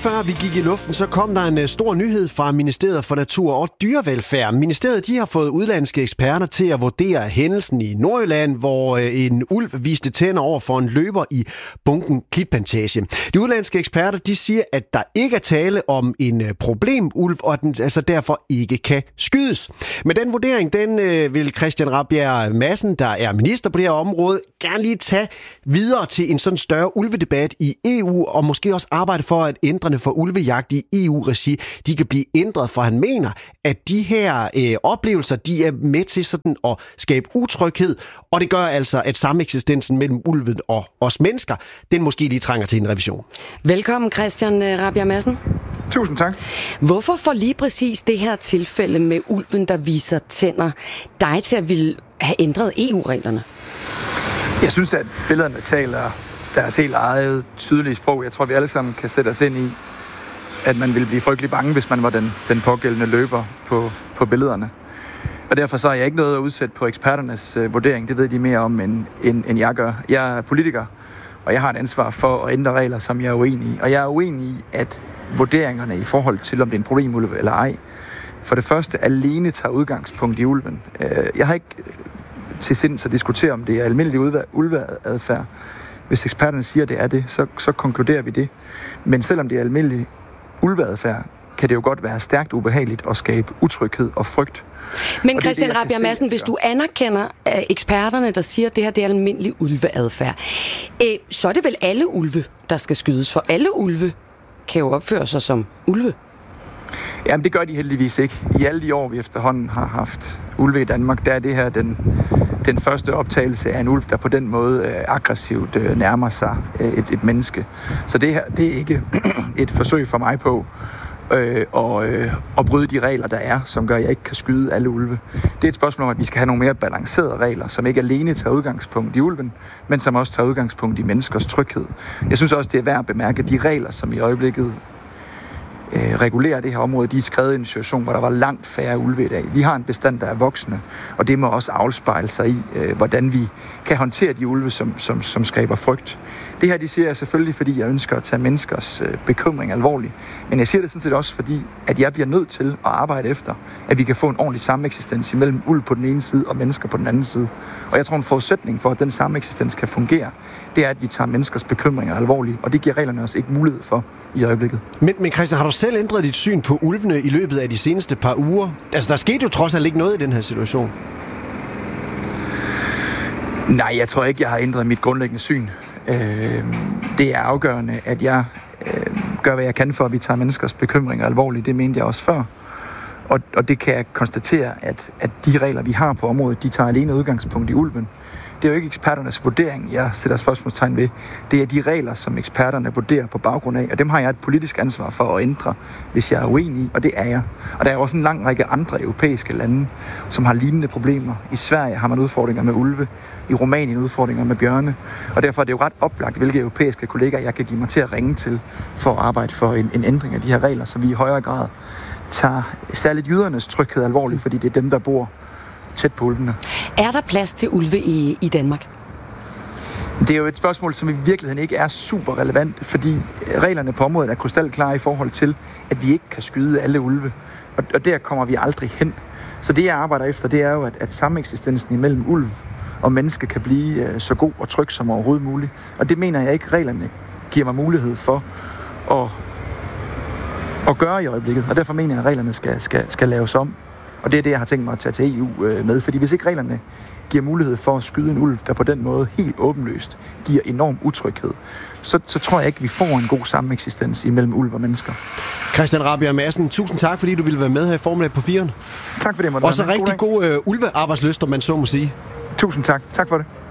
før vi gik i luften, så kom der en stor nyhed fra Ministeriet for Natur og Dyrevelfærd. Ministeriet de har fået udlandske eksperter til at vurdere hændelsen i Nordjylland, hvor en ulv viste tænder over for en løber i Bunken Klitplantage. De udlandske eksperter de siger, at der ikke er tale om en problemulv, og at den altså derfor ikke kan skydes. Men den vurdering, den vil Christian Rabjerg Madsen, der er minister på det her område, gerne lige tage videre til en sådan større ulvedebat i EU, og måske også arbejde for, at ændrene for ulvejagt i EU-regi, de kan blive ændret, for han mener, at de her oplevelser, de er med til sådan at skabe utryghed, og det gør altså, at sameksistensen mellem ulven og os mennesker, den måske lige trænger til en revision. Velkommen, Christian Rabjerg Madsen. Tusind tak. Hvorfor får lige præcis det her tilfælde med ulven, der viser tænder, dig til at ville have ændret EU-reglerne? Jeg synes, at billederne taler deres helt eget tydelige sprog. Jeg tror, vi alle sammen kan sætte os ind i, at man ville blive frygtelig bange, hvis man var den pågældende løber på billederne. Og derfor så er jeg ikke noget at udsætte på eksperternes vurdering. Det ved de mere om, end jeg gør. Jeg er politiker, og jeg har et ansvar for at ændre regler, som jeg er uenig i. Og jeg er uenig i, at vurderingerne i forhold til, om det er en problemulv eller ej, for det første alene tager udgangspunkt i ulven. Jeg har ikke til sinds at diskutere, om det er almindelig ulveadfærd. Hvis eksperterne siger, at det er det, så konkluderer vi det. Men selvom det er almindelig ulveadfærd, kan det jo godt være stærkt ubehageligt at skabe utryghed og frygt. Men Christian Rabjerg Madsen, hvis du anerkender eksperterne, der siger, at det her det er almindelig ulveadfærd, så er det vel alle ulve, der skal skydes, for alle ulve kan jo opføre sig som ulve. Jamen, det gør de heldigvis ikke. I alle de år, vi efterhånden har haft ulve i Danmark, der er det her den første optagelse af en ulv, der på den måde aggressivt nærmer sig et menneske. Så det her, det er ikke et forsøg for mig på at bryde de regler, der er, som gør, at jeg ikke kan skyde alle ulve. Det er et spørgsmål om, at vi skal have nogle mere balancerede regler, som ikke alene tager udgangspunkt i ulven, men som også tager udgangspunkt i menneskers tryghed. Jeg synes også, det er værd at bemærke, at de regler, som i øjeblikket regulere det her område, de er skrevet i en situation, hvor der var langt færre ulve i dag. Vi har en bestand, der er voksende, og det må også afspejle sig i, hvordan vi kan håndtere de ulve, som skaber frygt. Det her, de siger jeg selvfølgelig, fordi jeg ønsker at tage menneskers bekymring alvorligt. Men jeg siger det sådan set også, fordi at jeg bliver nødt til at arbejde efter, at vi kan få en ordentlig sameksistens imellem ulv på den ene side og mennesker på den anden side. Og jeg tror, en forudsætning for, at den sameksistens kan fungere, det er, at vi tager menneskers bekymringer alvorligt, og det giver reglerne også ikke mulighed for i øjeblikket. Men Christian, har du selv ændret dit syn på ulvene i løbet af de seneste par uger? Altså, der skete jo trods alt ikke noget i den her situation. Nej, jeg tror ikke, jeg har ændret mit grundlæggende syn. Det er afgørende, at jeg gør, hvad jeg kan for, at vi tager menneskers bekymringer alvorligt. Det mente jeg også før. Og det kan jeg konstatere, at de regler, vi har på området, de tager alene udgangspunkt i ulven. Det er jo ikke eksperternes vurdering, jeg sætter spørgsmålstegn ved. Det er de regler, som eksperterne vurderer på baggrund af, og dem har jeg et politisk ansvar for at ændre, hvis jeg er uenig i, og det er jeg. Og der er også en lang række andre europæiske lande, som har lignende problemer. I Sverige har man udfordringer med ulve, i Rumænien udfordringer med bjørne, og derfor er det jo ret oplagt, hvilke europæiske kolleger jeg kan give mig til at ringe til for at arbejde for en ændring af de her regler, så vi i højere grad tager særligt jydernes tryghed alvorligt, fordi det er dem, der bor tæt på ulvene. Er der plads til ulve i Danmark? Det er jo et spørgsmål, som i virkeligheden ikke er super relevant, fordi reglerne på området er krystalklare i forhold til, at vi ikke kan skyde alle ulve. Og der kommer vi aldrig hen. Så det, jeg arbejder efter, det er jo, at sameksistensen imellem ulv og menneske kan blive så god og tryg som overhovedet muligt. Og det mener jeg ikke, reglerne giver mig mulighed for at gøre i øjeblikket. Og derfor mener jeg, at reglerne skal laves om. Og det er det, jeg har tænkt mig at tage til EU med. Fordi hvis ikke reglerne giver mulighed for at skyde en ulv, der på den måde helt åbenlyst giver enorm utryghed, så tror jeg ikke, vi får en god sameksistens imellem ulv og mennesker. Christian Rabjerg Madsen, tusind tak, fordi du ville være med her i formiddag på 4'eren. Tak for det, måtte. Og så rigtig god ulvearbejdslyst, om man så må sige. Tusind tak. Tak for det.